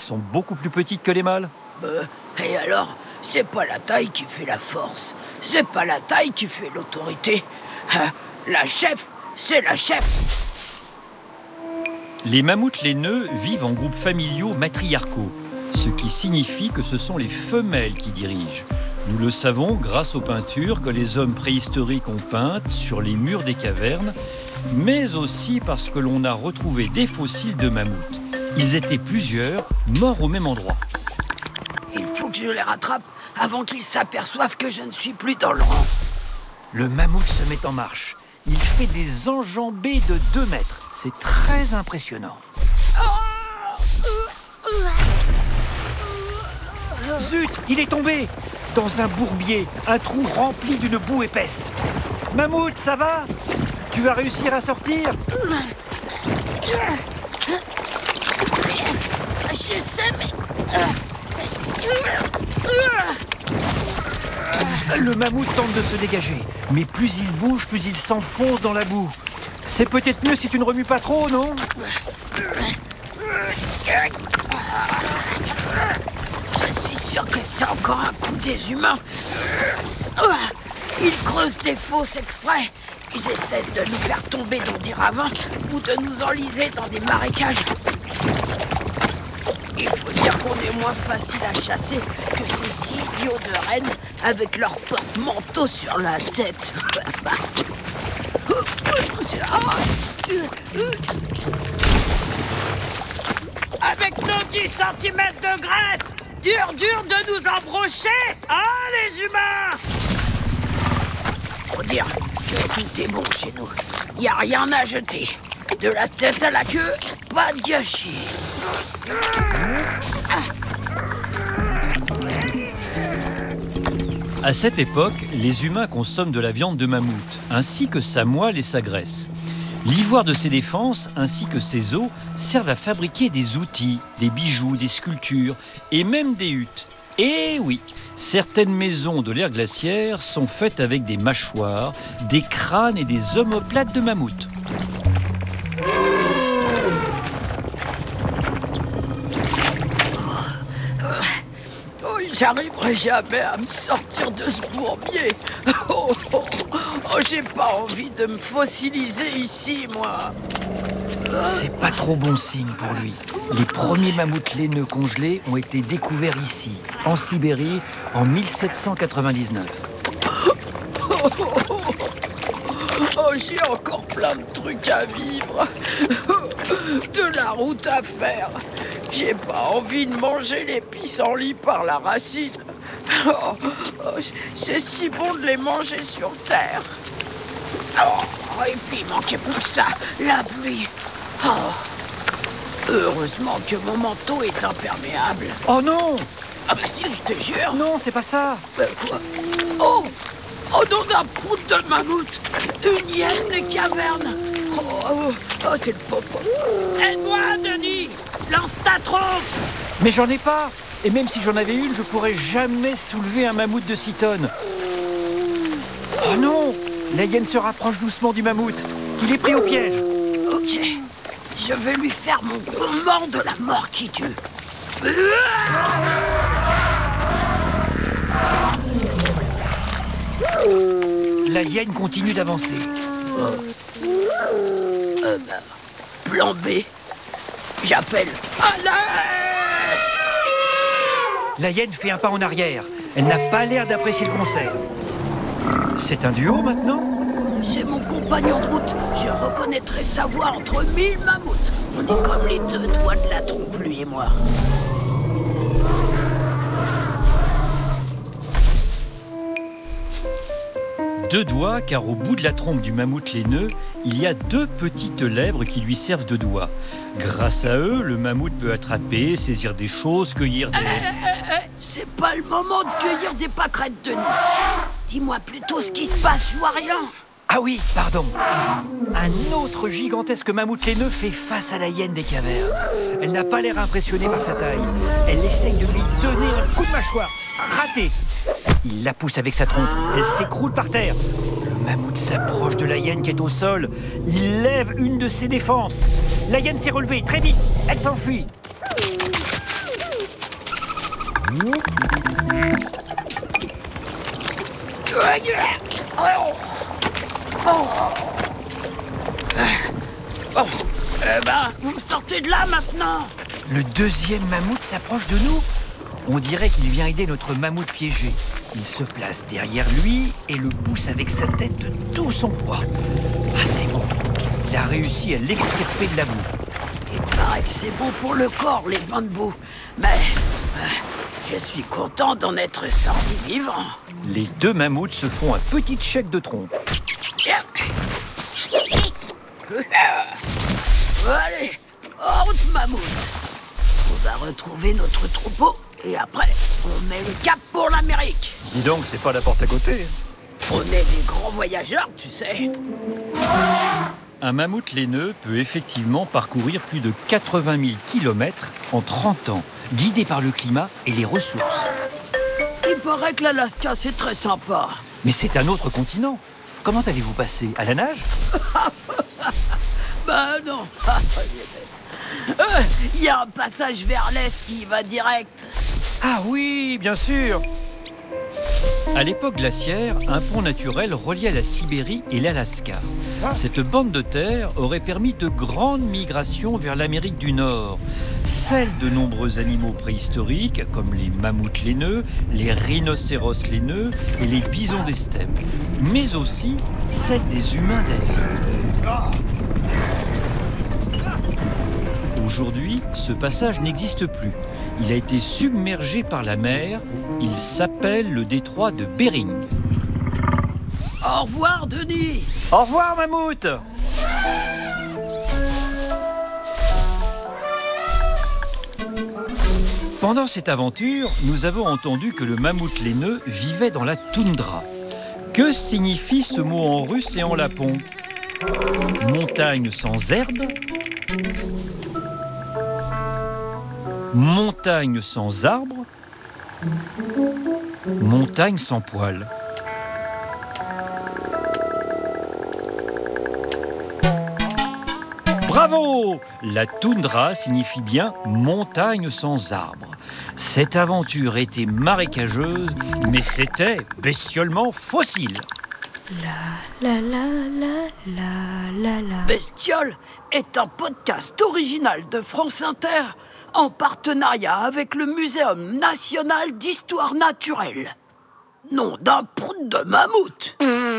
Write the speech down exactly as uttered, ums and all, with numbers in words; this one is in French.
sont beaucoup plus petites que les mâles. Euh, et alors, c'est pas la taille qui fait la force. C'est pas la taille qui fait l'autorité. Hein, la chef, c'est la chef. Les mammouths laineux vivent en groupes familiaux matriarcaux, ce qui signifie que ce sont les femelles qui dirigent. Nous le savons grâce aux peintures que les hommes préhistoriques ont peintes sur les murs des cavernes, mais aussi parce que l'on a retrouvé des fossiles de mammouths. Ils étaient plusieurs, morts au même endroit. Il faut que je les rattrape avant qu'ils s'aperçoivent que je ne suis plus dans le rang. Le mammouth se met en marche. Il fait des enjambées de deux mètres. C'est très impressionnant. Zut, il est tombé dans un bourbier, un trou rempli d'une boue épaisse. Mammouth, ça va? Tu vas réussir à sortir? Je sais, mais... Le mammouth tente de se dégager, mais plus il bouge, plus il s'enfonce dans la boue. C'est peut-être mieux si tu ne remues pas trop, non? Je suis sûr que c'est encore un coup des humains. Ils creusent des fosses exprès. Ils essaient de nous faire tomber dans des ravins ou de nous enliser dans des marécages. Il faut dire qu'on est moins facile à chasser que ces six idiots de rennes avec leurs porte-manteaux sur la tête. Avec nos dix centimètres de graisse, dur, dur de nous embrocher, hein, les humains? Faut dire que tout est bon chez nous. Y a rien à jeter. De la tête à la queue, pas de gâchis. À cette époque, les humains consomment de la viande de mammouth, ainsi que sa moelle et sa graisse. L'ivoire de ses défenses, ainsi que ses os, servent à fabriquer des outils, des bijoux, des sculptures et même des huttes. Et oui, certaines maisons de l'ère glaciaire sont faites avec des mâchoires, des crânes et des omoplates de mammouth. J'arriverai jamais à me sortir de ce bourbier. Oh, oh, oh, j'ai pas envie de me fossiliser ici, moi. C'est pas trop bon signe pour lui. Les premiers mammouths laineux congelés ont été découverts ici, en Sibérie, en mille sept cent quatre-vingt-dix-neuf. Oh, oh, oh, oh, j'ai encore plein de trucs à vivre. De la route à faire. J'ai pas envie de manger les pissenlits par la racine. Oh, oh, c'est si bon de les manger sur terre. Oh, et puis il manquait plus que ça, la pluie. Oh, heureusement que mon manteau est imperméable. Oh non! Ah bah si, je te jure. Non, c'est pas ça. Euh, quoi? Oh, oh non, d'un prout de mammouth. Une hyène des cavernes. Oh, oh, oh, c'est le popo. Aide-moi, Denis. Lance ta trompe. Mais j'en ai pas. Et même si j'en avais une, je pourrais jamais soulever un mammouth de six tonnes. Oh non! La hyène se rapproche doucement du mammouth. Il est pris au piège. Ok. Je vais lui faire mon grondement de la mort qui tue. La hyène continue d'avancer. Oh. Euh, bah, plan B. J'appelle à l'aide. La hyène fait un pas en arrière. Elle n'a pas l'air d'apprécier le concert. C'est un duo maintenant? C'est mon compagnon de route. Je reconnaîtrai sa voix entre mille mammouths. On est comme les deux doigts de la trompe, lui et moi. Deux doigts, car au bout de la trompe du mammouth laineux, il y a deux petites lèvres qui lui servent de doigts. Grâce à eux, le mammouth peut attraper, saisir des choses, cueillir des... Eh, eh, eh, c'est pas le moment de cueillir des pâquerettes de nuit. Dis-moi plutôt ce qui se passe, je vois rien. Ah oui, pardon. Un autre gigantesque mammouth laineux fait face à la hyène des cavernes. Elle n'a pas l'air impressionnée par sa taille. Elle essaye de lui donner un coup de mâchoire. Raté. Il la pousse avec sa trompe. Elle s'écroule par terre. Le mammouth s'approche de la hyène qui est au sol. Il lève une de ses défenses. La hyène s'est relevée très vite. Elle s'enfuit. Bon, eh ben, vous me sortez de là maintenant. Le deuxième mammouth s'approche de nous. On dirait qu'il vient aider notre mammouth piégé. Il se place derrière lui et le pousse avec sa tête de tout son poids. Ah, c'est bon. Il a réussi à l'extirper de la boue. Il paraît que c'est bon pour le corps, les bains de boue. Mais euh, je suis content d'en être sorti vivant. Les deux mammouths se font un petit check de trompe. Allez, en route, mammouth. On va retrouver notre troupeau et après, on met le cap pour l'Amérique. Dis donc, c'est pas la porte à côté. On est des grands voyageurs, tu sais. Un mammouth laineux peut effectivement parcourir plus de quatre-vingt mille kilomètres en trente ans, guidé par le climat et les ressources. Il paraît que l'Alaska, c'est très sympa. Mais c'est un autre continent. Comment allez-vous passer? À la nage? Bah non. Il y a un passage vers l'est qui y va direct. Ah oui, bien sûr. À l'époque glaciaire, un pont naturel reliait la Sibérie et l'Alaska. Cette bande de terre aurait permis de grandes migrations vers l'Amérique du Nord, celle de nombreux animaux préhistoriques comme les mammouths laineux, les rhinocéros laineux et les bisons des steppes, mais aussi celle des humains d'Asie. Aujourd'hui, ce passage n'existe plus. Il a été submergé par la mer. Il s'appelle le détroit de Bering. Au revoir, Denis. Au revoir, mammouth. Pendant cette aventure, nous avons entendu que le mammouth laineux vivait dans la toundra. Que signifie ce mot en russe et en lapon? Montagne sans herbe? Montagne sans arbre? Montagne sans poils? Bravo! La toundra signifie bien montagne sans arbre. Cette aventure était marécageuse, mais c'était bestiolement fossile. La la la la la la la. Bestiole est un podcast original de France Inter en partenariat avec le Muséum national d'histoire naturelle. Nom d'un prout de mammouth.